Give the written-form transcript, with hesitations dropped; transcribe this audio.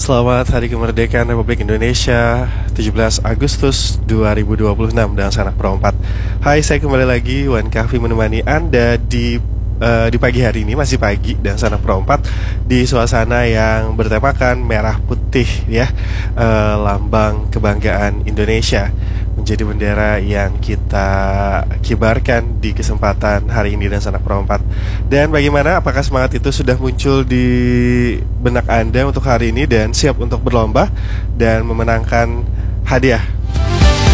Selamat Hari Kemerdekaan Republik Indonesia 17 Agustus 2026 dengan sanak perompat. Hai, saya kembali lagi Wan Kahfi menemani Anda di pagi hari ini, masih pagi dan sanak perompat di suasana yang bertemakan merah putih ya, lambang kebanggaan Indonesia, menjadi bendera yang kita kibarkan di kesempatan hari ini dan sanak perompat. Dan bagaimana, apakah semangat itu sudah muncul di benak Anda untuk hari ini dan siap untuk berlomba dan memenangkan hadiah